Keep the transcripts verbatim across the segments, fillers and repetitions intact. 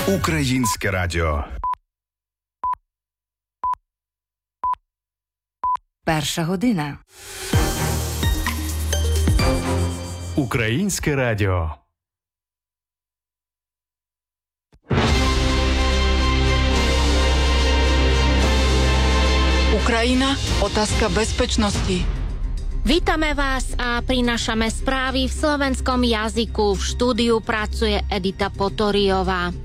Українське радіо. Перша година. Українське радіо. Ukrajina, otázka bezpečnosti. Vítame vás a prinášame správy v slovenskom jazyku. V štúdiu pracuje Edita Potoriová.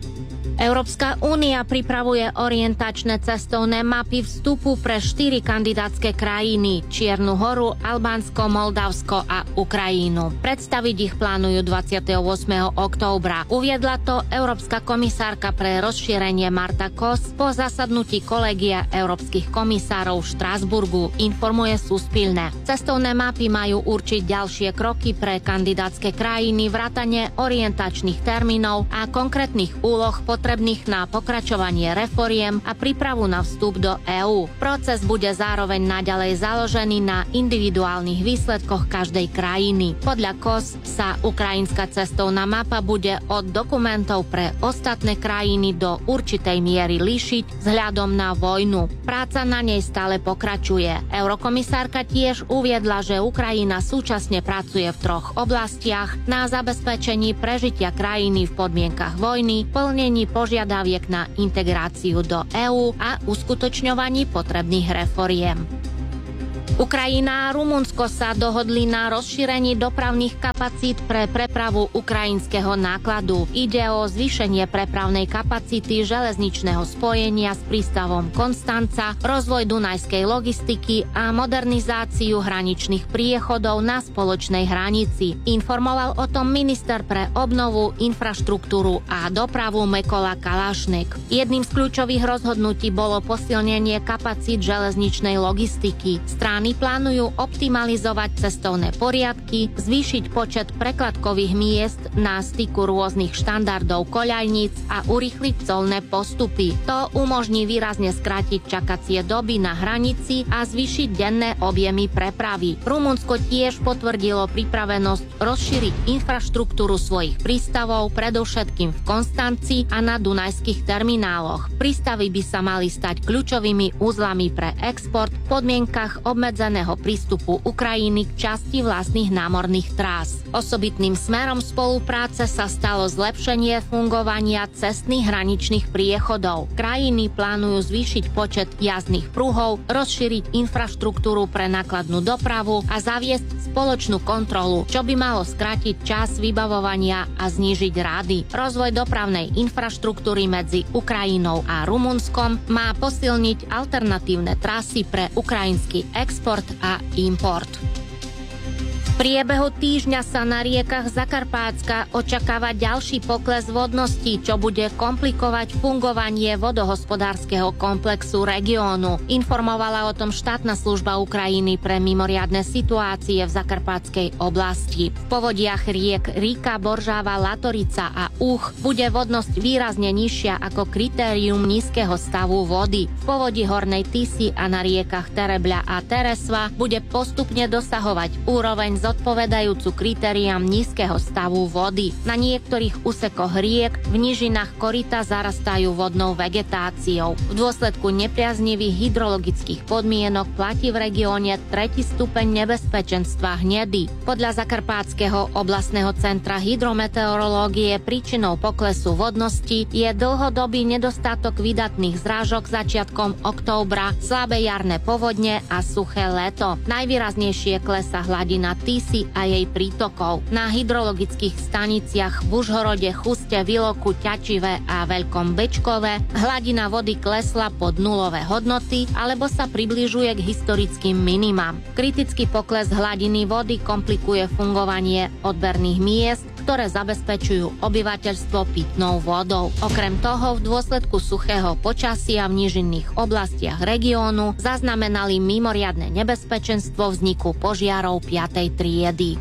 Európska únia pripravuje orientačné cestovné mapy vstupu pre štyri kandidátske krajiny: Čiernu Horu, Albánsko, Moldavsko a Ukrajinu. Predstaviť ich plánujú dvadsiateho ôsmeho októbra. Uviedla to Európska komisárka pre rozšírenie Marta Kos po zasadnutí kolegia európskych komisárov v Štrasburgu, informuje Suspilné. Cestovné mapy majú určiť ďalšie kroky pre kandidátske krajiny, vrátane orientačných termínov a konkrétnych úloh potrebných potrebných na pokračovanie reforiem a prípravu na vstup do EÚ. Proces bude zároveň naďalej založený na individuálnych výsledkoch každej krajiny. Podľa Kos sa ukrajinská cestovná mapa bude od dokumentov pre ostatné krajiny do určitej miery líšiť vzhľadom na vojnu. Práca na nej stále pokračuje. Eurokomisárka tiež uviedla, že Ukrajina súčasne pracuje v troch oblastiach: na zabezpečení prežitia krajiny v podmienkach vojny, plnení požiadaviek na integráciu do EÚ a uskutočňovaní potrebných reforiem. Ukrajina a Rumunsko sa dohodli na rozšírení dopravných kapacít pre prepravu ukrajinského nákladu. Ide o zvýšenie prepravnej kapacity železničného spojenia s prístavom Konstanca, rozvoj dunajskej logistiky a modernizáciu hraničných priechodov na spoločnej hranici. Informoval o tom minister pre obnovu, infraštruktúru a dopravu Mykola Kalašnik. Jedným z kľúčových rozhodnutí bolo posilnenie kapacít železničnej logistiky. Strany plánujú optimalizovať cestovné poriadky, zvýšiť počet prekladkových miest na styku rôznych štandardov koľajníc a urýchliť colné postupy. To umožní výrazne skrátiť čakacie doby na hranici a zvýšiť denné objemy prepravy. Rumunsko tiež potvrdilo pripravenosť rozšíriť infraštruktúru svojich prístavov, predovšetkým v Konstanci a na dunajských termináloch. Prístavy by sa mali stať kľúčovými uzlami pre export v podmienkach obmedzeného prístupu Ukrajiny k časti vlastných námorných trás. Osobitným smerom spolupráce sa stalo zlepšenie fungovania cestných hraničných priechodov. Krajiny plánujú zvýšiť počet jazdných pruhov, rozšíriť infraštruktúru pre nákladnú dopravu a zaviesť spoločnú kontrolu, čo by malo skrátiť čas vybavovania a znížiť rády. Rozvoj dopravnej infraštruktúry medzi Ukrajinou a Rumunskom má posilniť alternatívne trasy pre ukrajinský export a import. V priebehu týždňa sa na riekach Zakarpátska očakáva ďalší pokles vodnosti, čo bude komplikovať fungovanie vodohospodárskeho komplexu regiónu. Informovala o tom štátna služba Ukrajiny pre mimoriadne situácie v Zakarpátskej oblasti. V povodiach riek Rika, Boržava, Latorica a Úch bude vodnosť výrazne nižšia ako kritérium nízkeho stavu vody. V povodí Hornej Tisy a na riekach Terebľa a Teresva bude postupne dosahovať úroveň z odpovedajúcu kritériám nízkeho stavu vody. Na niektorých úsekoch riek v nížinách koryta zarastajú vodnou vegetáciou. V dôsledku nepriaznivých hydrologických podmienok platí v regióne tretí stupeň nebezpečenstva hnedy. Podľa Zakarpátskeho oblastného centra hydrometeorológie príčinou poklesu vodnosti je dlhodobý nedostatok vydatných zrážok začiatkom októbra, slabé jarné povodne a suché leto. Najvýraznejšie klesá hladina Tisy a jej prítokov. Na hydrologických staniciach v Užhorode, Chuste, Viloku, Ťačive a Veľkom Bečkove hladina vody klesla pod nulové hodnoty alebo sa približuje k historickým minimám. Kritický pokles hladiny vody komplikuje fungovanie odberných miest, ktoré zabezpečujú obyvateľstvo pitnou vodou. Okrem toho, v dôsledku suchého počasia v nížinných oblastiach regiónu zaznamenali mimoriadne nebezpečenstvo vzniku požiarov piatej triedy.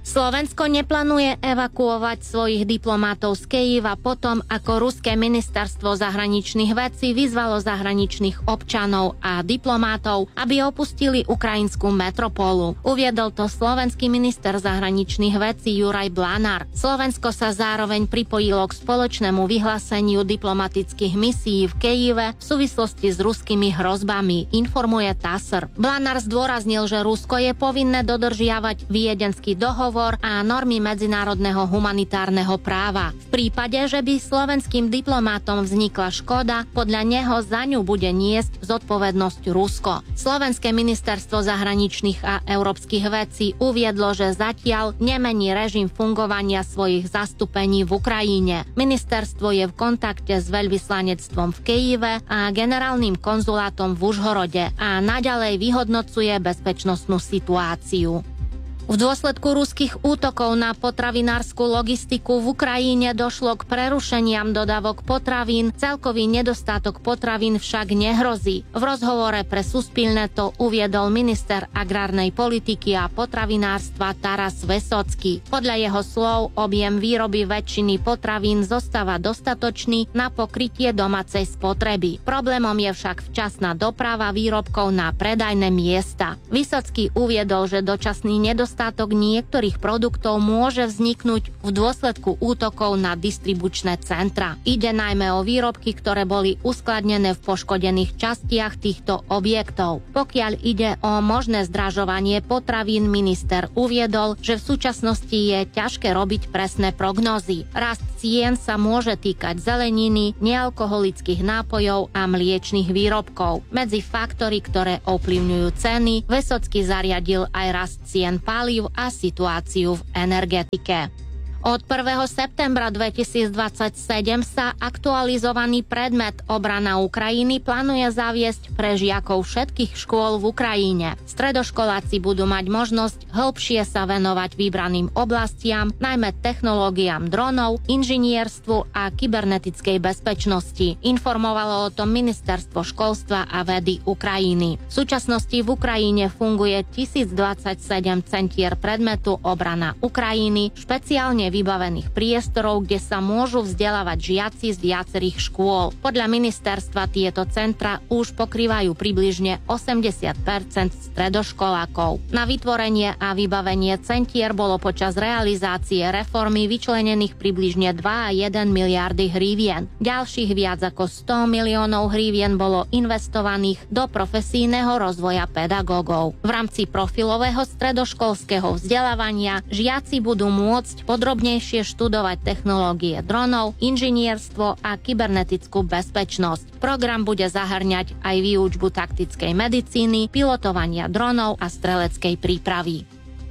Slovensko neplánuje evakuovať svojich diplomatov z Kyjeva potom, ako ruské ministerstvo zahraničných vecí vyzvalo zahraničných občanov a diplomátov, aby opustili ukrajinskú metropolu. Uviedol to slovenský minister zahraničných vecí Juraj Blanár. Slovensko sa zároveň pripojilo k spoločnému vyhláseniu diplomatických misií v Kyjeve v súvislosti s ruskými hrozbami, informuje TASR. Blanár zdôraznil, že Rusko je povinné dodržiavať Viedenský dohovor a normy medzinárodného humanitárneho práva. V prípade, že by slovenským diplomátom vznikla škoda, podľa neho za ňu bude niesť zodpovednosť Rusko. Slovenské ministerstvo zahraničných a európskych vecí uviedlo, že zatiaľ nemení režim fungovania svojich zastúpení v Ukrajine. Ministerstvo je v kontakte s veľvyslanectvom v Kyjeve a generálnym konzulátom v Užhorode a naďalej vyhodnocuje bezpečnostnú situáciu. V dôsledku ruských útokov na potravinárskú logistiku v Ukrajine došlo k prerušeniam dodávok potravín, celkový nedostatok potravín však nehrozí. V rozhovore pre Suspilne to uviedol minister agrárnej politiky a potravinárstva Taras Vesocký. Podľa jeho slov objem výroby väčšiny potravín zostáva dostatočný na pokrytie domácej spotreby. Problémom je však včasná doprava výrobkov na predajné miesta. Vysocký uviedol, že dočasný nedostatok Nedostatok niektorých produktov môže vzniknúť v dôsledku útokov na distribučné centra. Ide najmä o výrobky, ktoré boli uskladnené v poškodených častiach týchto objektov. Pokiaľ ide o možné zdražovanie potravín, minister uviedol, že v súčasnosti je ťažké robiť presné prognózy. Rast cien sa môže týkať zeleniny, nealkoholických nápojov a mliečnych výrobkov. Medzi faktory, ktoré ovplyvňujú ceny, Vesocký zariadil aj rast cien palív a situáciu v energetike. Od prvého septembra dvetisícdvadsaťsedem sa aktualizovaný predmet Obrana Ukrajiny plánuje zaviesť pre žiakov všetkých škôl v Ukrajine. Stredoškoláci budú mať možnosť hĺbšie sa venovať vybraným oblastiam, najmä technológiám dronov, inžinierstvu a kybernetickej bezpečnosti. Informovalo o tom Ministerstvo školstva a vedy Ukrajiny. V súčasnosti v Ukrajine funguje tisícdvadsaťsedem centier predmetu Obrana Ukrajiny, špeciálne vybavených priestorov, kde sa môžu vzdelávať žiaci z viacerých škôl. Podľa ministerstva tieto centra už pokrývajú približne osemdesiat percent stredoškolákov. Na vytvorenie a vybavenie centier bolo počas realizácie reformy vyčlenených približne dva a jeden miliardy hrivien. Ďalších viac ako sto miliónov hrivien bolo investovaných do profesijného rozvoja pedagógov. V rámci profilového stredoškolského vzdelávania žiaci budú môcť podrobne študovať technológie dronov, inžinierstvo a kybernetickú bezpečnosť. Program bude zahrňať aj výučbu taktickej medicíny, pilotovania dronov a streleckej prípravy.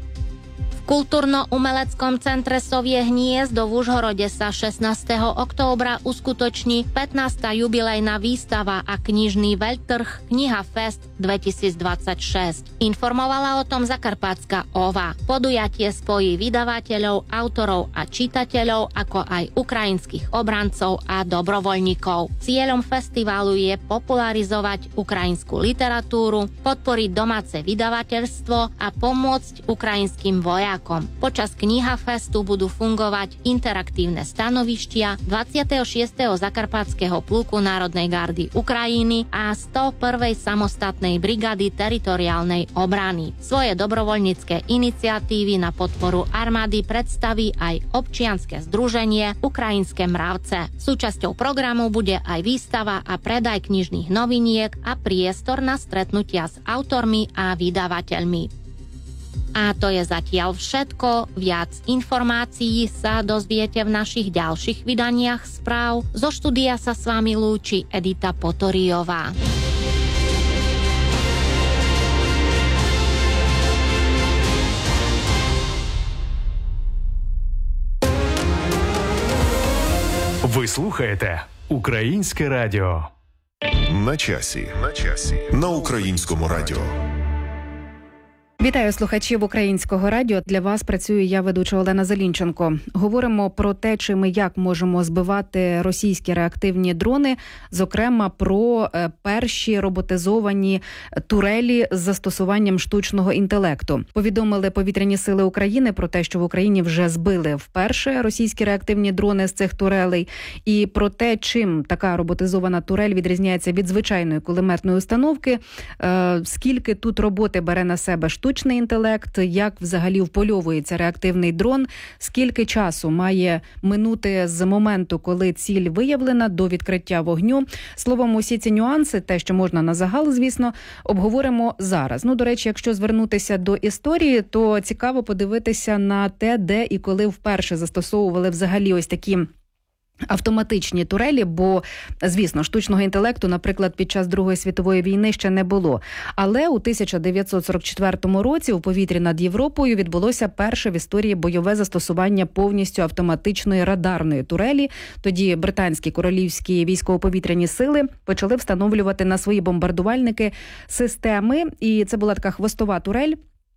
V Kultúrno-umeleckom centre Sovie hniezdo v Užhorode sa šestnásteho októbra uskutoční pätnásta jubilejná výstava a knižný veľtrh Kniha Fest dvetisícdvadsaťšesť. Informovala o tom Zakarpatská Ova. Podujatie spojí vydavateľov, autorov a čitateľov, ako aj ukrajinských obrancov a dobrovoľníkov. Cieľom festivalu je popularizovať ukrajinskú literatúru, podporiť domáce vydavateľstvo a pomôcť ukrajinským vojakom. Počas Kniha Festu budú fungovať interaktívne stanovištia dvadsiateho šiesteho zakarpatského pluku Národnej gardy Ukrajiny a stoprvej samostatnej brigády teritoriálnej obrany. Svoje dobrovoľnícke iniciatívy na podporu armády predstaví aj občianske združenie Ukrajinské mravce. Súčasťou programu bude aj výstava a predaj knižných noviniek a priestor na stretnutia s autormi a vydavateľmi. A to je zatiaľ všetko. Viac informácií sa dozviete v našich ďalších vydaniach správ. Zo štúdia sa s vami lúči Edita Potoriová. Ви слухаєте Українське радіо. На часі. На часі. На Українському радіо. Вітаю слухачів Українського радіо. Для вас працює я, ведуча Олена Зелінченко. Говоримо про те, чи ми як можемо збивати російські реактивні дрони, зокрема про перші роботизовані турелі з застосуванням штучного інтелекту. Повідомили повітряні сили України про те, що в Україні вже збили вперше російські реактивні дрони з цих турелей, і про те, чим така роботизована турель відрізняється від звичайної кулеметної установки, скільки тут роботи бере на себе штучний Штучний інтелект, як взагалі впольовується реактивний дрон, скільки часу має минути з моменту, коли ціль виявлена, до відкриття вогню. Словом, усі ці нюанси, те, що можна на загал, звісно, обговоримо зараз. Ну, до речі, якщо звернутися до історії, то цікаво подивитися на те, де і коли вперше застосовували взагалі ось такі автоматичні турелі, бо, звісно, штучного інтелекту, наприклад, під час Другої світової війни ще не було. Але у тисяча дев'ятсот сорок четвертому році у повітрі над Європою відбулося перше в історії бойове застосування повністю автоматичної радарної турелі. Тоді британські королівські військово-повітряні сили почали встановлювати на свої бомбардувальники системи, і це була така хвостова турель,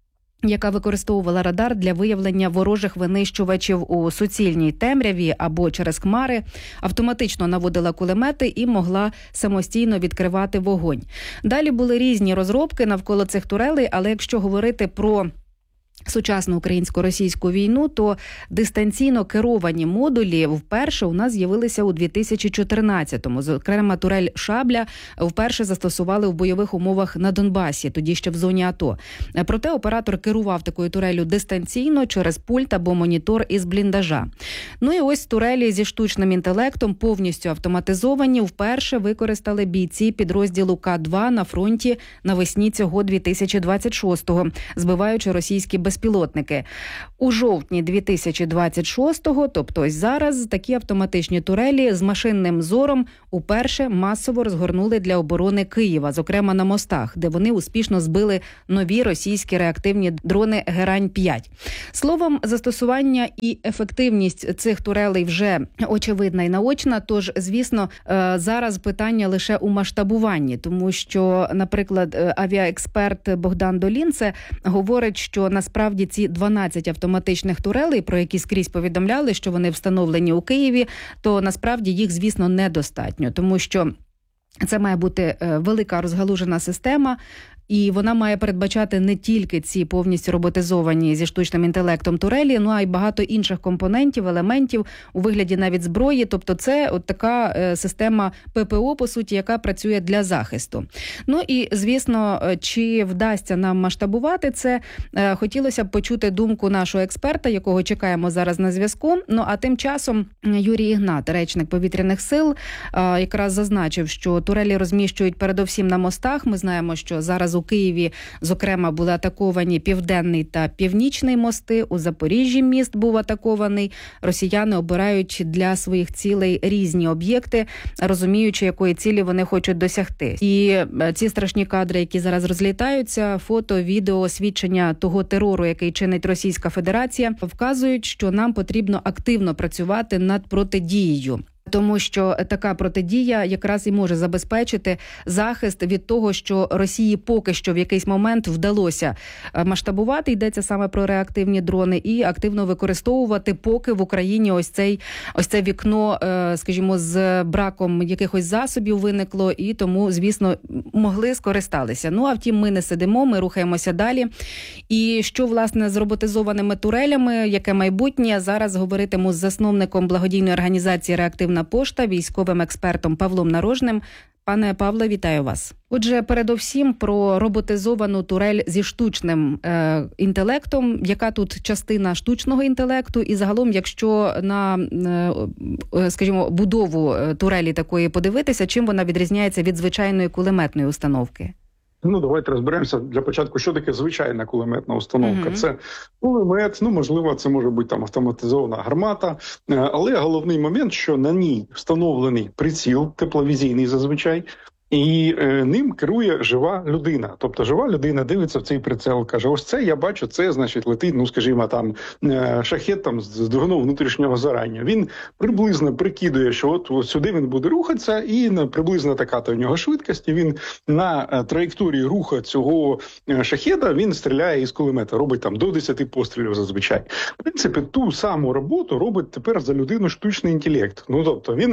яка використовувала радар для виявлення ворожих винищувачів у суцільній темряві або через хмари, автоматично наводила кулемети і могла самостійно відкривати вогонь. Далі були різні розробки навколо цих турелей, але якщо говорити про сучасну українсько-російську війну, то дистанційно керовані модулі вперше у нас з'явилися у дві тисячі чотирнадцятому. Зокрема, турель «Шабля» вперше застосували в бойових умовах на Донбасі, тоді ще в зоні АТО. Проте оператор керував такою турелью дистанційно через пульт або монітор із бліндажа. Ну і ось турелі зі штучним інтелектом, повністю автоматизовані, вперше використали бійці підрозділу К два на фронті навесні цього дві тисячі двадцять шостого, збиваючи російські безпілотники. У жовтні дві тисячі двадцять шостого, тобто ось зараз, такі автоматичні турелі з машинним зором уперше масово розгорнули для оборони Києва, зокрема на мостах, де вони успішно збили нові російські реактивні дрони Герань п'ять. Словом, застосування і ефективність цих турелей вже очевидна і наочна, тож, звісно, зараз питання лише у масштабуванні, тому що, наприклад, авіаексперт Богдан Долінце говорить, що насправді Насправді ці дванадцять автоматичних турелей, про які скрізь повідомляли, що вони встановлені у Києві, то насправді їх, звісно, недостатньо, тому що це має бути велика розгалужена система, і вона має передбачати не тільки ці повністю роботизовані зі штучним інтелектом турелі, ну а й багато інших компонентів, елементів у вигляді навіть зброї. Тобто це от така е, система ППО, по суті, яка працює для захисту. Ну і, звісно, чи вдасться нам масштабувати це, е, хотілося б почути думку нашого експерта, якого чекаємо зараз на зв'язку. Ну а тим часом Юрій Ігнат, речник повітряних сил, е, якраз зазначив, що турелі розміщують передовсім на мостах. Ми знаємо, що зараз у Києві, зокрема, були атаковані Південний та Північний мости. У Запоріжжі міст був атакований. Росіяни обирають для своїх цілей різні об'єкти, розуміючи, якої цілі вони хочуть досягти. І ці страшні кадри, які зараз розлітаються, фото, відео, свідчення того терору, який чинить Російська Федерація, вказують, що нам потрібно активно працювати над протидією. Тому що така протидія якраз і може забезпечити захист від того, що Росії поки що в якийсь момент вдалося масштабувати, йдеться саме про реактивні дрони, і активно використовувати, поки в Україні ось цей ось це вікно, скажімо, з браком якихось засобів виникло, і тому, звісно, могли скористалися. Ну, а втім, ми не сидимо, ми рухаємося далі. І що, власне, з роботизованими турелями, яке майбутнє, зараз говоритиму з засновником благодійної організації «Реактивна пошта», військовим експертом Павлом Нарожним. Пане Павле, вітаю вас. Отже, передовсім про роботизовану турель зі штучним е, інтелектом. Яка тут частина штучного інтелекту? І загалом, якщо на, е, скажімо, будову турелі такої подивитися, чим вона відрізняється від звичайної кулеметної установки? Ну, давайте розберемося для початку, що таке звичайна кулеметна установка. Mm-hmm. Це кулемет, ну, можливо, це може бути там автоматизована гармата, але головний момент, що на ній встановлений приціл, тепловізійний зазвичай, І е, ним керує жива людина. Тобто жива людина дивиться в цей прицел, каже, ось це я бачу, це, значить, летить, ну, скажімо, там, е, шахет там, з двигуном внутрішнього зарання. Він приблизно прикидує, що от, от сюди він буде рухатися, і на, приблизно така-то у нього швидкість, і він на е, траєкторії руху цього е, шахеда, він стріляє із кулемета, робить там до десяти пострілів зазвичай. В принципі, ту саму роботу робить тепер за людину штучний інтелект. Ну, тобто, він,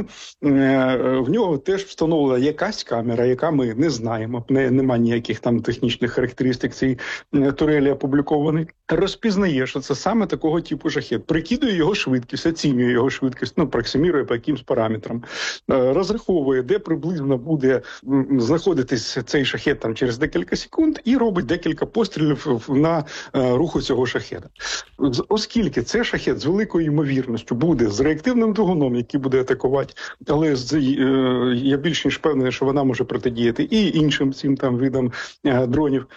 е, в нього теж встановлена якась камера, яка ми не знаємо, не, нема ніяких там технічних характеристик цієї турелі опублікованої, розпізнає, що це саме такого типу шахет, прикидує його швидкість, оцінює його швидкість, ну, проксимірує по якимсь параметрам, розраховує, де приблизно буде знаходитись цей шахет там через декілька секунд і робить декілька пострілів на руху цього шахеда. Оскільки це шахет з великою ймовірністю буде з реактивним двигуном, який буде атакувати, але з, я більш ніж впевнений, що вона може протидіяти і іншим цим там видам е, дронів.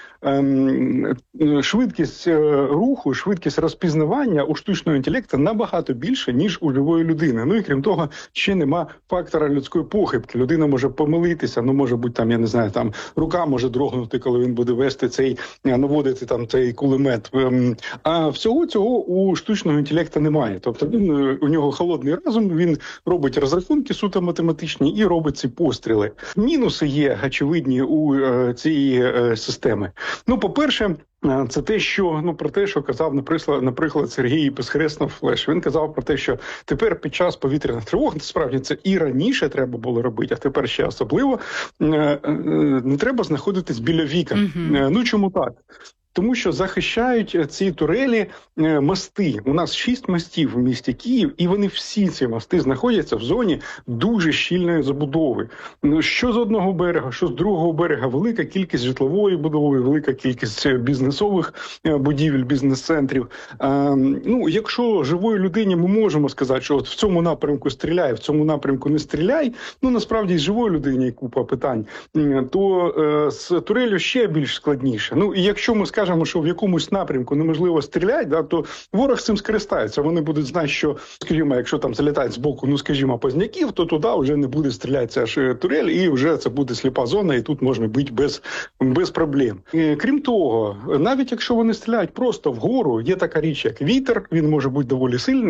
Ем, швидкість е, руху, швидкість розпізнавання у штучного інтелекту набагато більше, ніж у живої людини. Ну і крім того, ще нема фактора людської похибки. Людина може помилитися, ну може бути там, я не знаю, там рука може дрогнути, коли він буде вести цей, наводити там цей кулемет. Ем, а всього цього у штучного інтелекту немає. Тобто він, у нього холодний розум, він робить розрахунки суто математичні і робить ці постріли. Мінуси є очевидні у е, цієї е, системи. Ну, по-перше, е, це те, що, ну, про те, що казав, наприклад, наприклад Сергій Безхреснов Флеш. Він казав про те, що тепер під час повітряних тривог, насправді це і раніше треба було робити, а тепер ще особливо, е, е, не треба знаходитись біля вікон. Mm-hmm. Е, ну, чому так? Тому що захищають ці турелі е, мости. У нас шість мостів в місті Київ, і вони всі ці мости знаходяться в зоні дуже щільної забудови. Що з одного берега, що з другого берега, велика кількість житлової будови, велика кількість бізнесових е, будівель, бізнес-центрів. Е, ну, якщо живої людині ми можемо сказати, що от в цьому напрямку стріляй, в цьому напрямку не стріляй, ну, насправді, з живої людині купа питань, е, то е, з турелю ще більш складніше. Ну, і якщо ми скажемо, що в якомусь напрямку неможливо стріляти, да, то ворог цим скористається. Вони будуть знати, що, скажімо, якщо там залітають з боку, ну, скажімо, Позняків, то туди вже не буде стріляти ця ж турель, і вже це буде сліпа зона, і тут можна бити без, без проблем. І, крім того, навіть якщо вони стріляють просто вгору, є така річ, як вітер, він може бути доволі сильний,